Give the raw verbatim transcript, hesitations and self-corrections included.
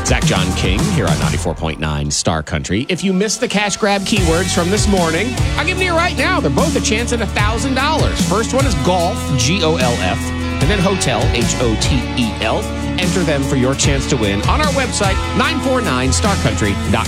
Zach John King here on ninety-four point nine Star Country. If you missed the cash grab keywords from this morning, I'll give them to you right now. They're both a chance at one thousand dollars. First one is golf, G O L F, and then hotel, H O T E L. Enter them for your chance to win on our website, nine four nine star country dot